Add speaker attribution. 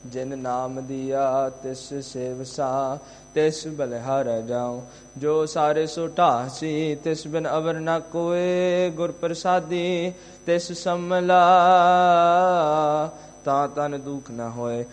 Speaker 1: ਜਿਨ ਨਾਮ ਦੀਆ ਤਿਸ ਸੇਵਸਾ ਤਿਸ ਬਲਿਹਾਰੈ ਜਾਉ। ਜੋ ਸਾਰੇ ਸੋ ਢਾਸੀ ਤਿਸ ਬਿਨ ਅਵਰ ਨ ਕੋਏ। ਗੁਰ ਪ੍ਰਸਾਦੀ ਤਿਸ ਸੰਮਲਾ ਤਾਂ ਤਨ ਦੁਖ ਨ ਹੋਏ।